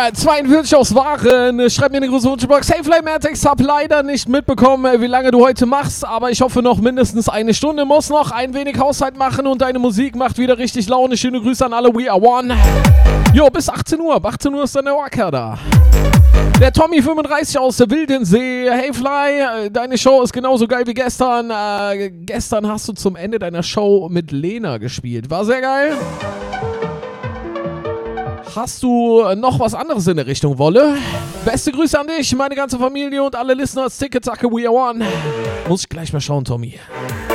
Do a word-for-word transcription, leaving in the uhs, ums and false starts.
zweiundvierzig aus Waren. Schreib mir eine große Wunschbox. Hey Flamatics, hab leider nicht mitbekommen, wie lange du heute machst, aber ich hoffe noch mindestens eine Stunde. Muss noch ein wenig Haushalt machen und deine Musik macht wieder richtig Laune. Schöne Grüße an alle. We are one. Jo, bis achtzehn Uhr. Ab achtzehn Uhr ist dann der Wacker da. Der Tommy fünfunddreißig aus der Wildensee. Hey Fly, deine Show ist genauso geil wie gestern. Äh, gestern hast du zum Ende deiner Show mit Lena gespielt. War sehr geil. Hast du noch was anderes in der Richtung, Wolle? Beste Grüße an dich, meine ganze Familie und alle Listeners. Tickets, Acke, we are one. Muss ich gleich mal schauen, Tommy.